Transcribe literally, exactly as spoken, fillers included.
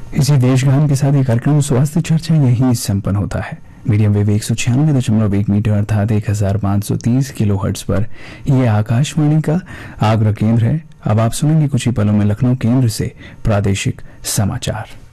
इसी देशगान के साथ ये कार्यक्रम स्वास्थ्य चर्चा यही संपन्न होता है। मीडियम वेव एक सौ छियानवे दशमलव एक मीटर अर्थात एक हजार पाँच सौ तीस किलो हर्ट्ज पर यह आकाशवाणी का आगरा केंद्र है। अब आप सुनेंगे कुछ ही पलों में लखनऊ केंद्र से प्रादेशिक समाचार।